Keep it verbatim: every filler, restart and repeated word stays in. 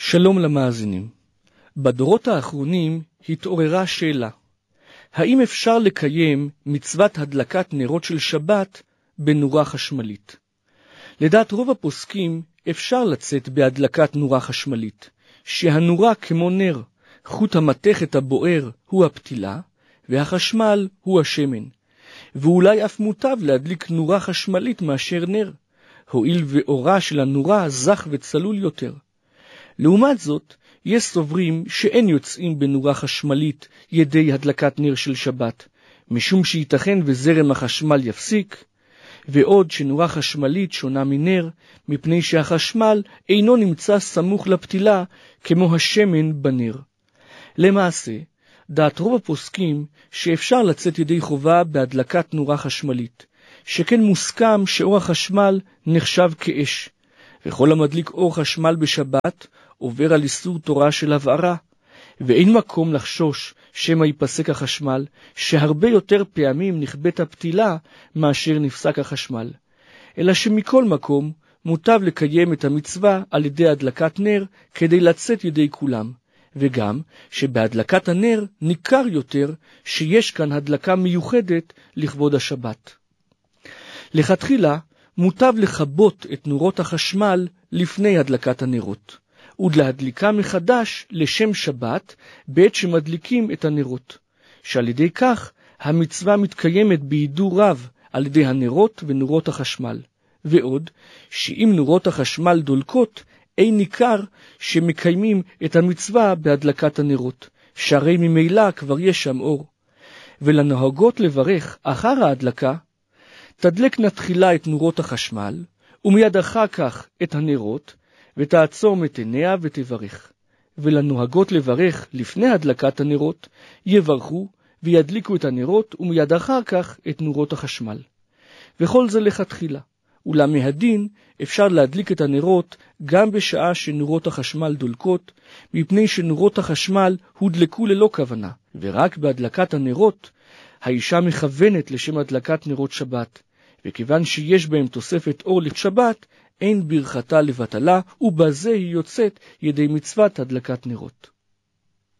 שלום למאזינים. בדורות האחרונים התעוררה שאלה, האם אפשר לקיים מצוות הדלקת נרות של שבת בנורה חשמלית? לדעת רוב הפוסקים אפשר לצאת בהדלקת נורה חשמלית, שהנורה כמו נר, חוט המתכת הבוער הוא הפתילה, והחשמל הוא השמן, ואולי אף מוטב להדליק נורה חשמלית מאשר נר, הואיל ואורה של הנורה זך וצלול יותר. לעומת זאת, יש סוברים שאין יוצאים בנורה חשמלית ידי הדלקת נר של שבת, משום שייתכן וזרם החשמל יפסיק, ועוד שנורה חשמלית שונה מנר, מפני שהחשמל אינו נמצא סמוך לפתילה כמו השמן בנר. למעשה, דעת רוב הפוסקים שאפשר לצאת ידי חובה בהדלקת נורה חשמלית, שכן מוסכם שאור החשמל נחשב כאש, וכל המדליק אור חשמל בשבת עובר על איסור תורה של הבערה, ואין מקום לחשוש שמא ייפסק החשמל, שהרבה יותר פעמים נכבית הפתילה מאשר נפסק החשמל, אלא שמכל מקום מוטב לקיים את המצווה על ידי הדלקת נר כדי לצאת ידי כולם, וגם שבהדלקת הנר ניכר יותר שיש כאן הדלקה מיוחדת לכבוד השבת. לכתחילה מוטב לכבות את נורות החשמל לפני הדלקת הנרות, ולהדליקה מחדש לשם שבת בעת שמדליקים את הנרות, שעל ידי כך המצווה מתקיימת בהידור רב על ידי הנרות ונורות החשמל, ועוד שאם נורות החשמל דולקות אין ניכר שמקיימים את המצווה בהדלקת הנרות, שהרי ממילא כבר יש שם אור. ולנהגות לברך אחר ההדלקה, תדלקנה תחילה את נורות החשמל, ומיד אחר כך את הנרות, ותעצום את עיניה ותברך. ולנוהגות לברך לפני הדלקת הנרות, יברכו וידליקו את הנרות, ומיד אחר כך את נורות החשמל. וכל זה לכתחילה. אולם מהדין אפשר להדליק את הנרות גם בשעה שנורות החשמל דולקות, מפני שנורות החשמל הודלקו ללא כוונה, ורק בהדלקת הנרות האישה מכוונת לשם הדלקת נרות שבת, וכיוון שיש בהם תוספת אור לשבת, אין ברכתה לבטלה, ובזה היא יוצאת ידי מצוות הדלקת נרות.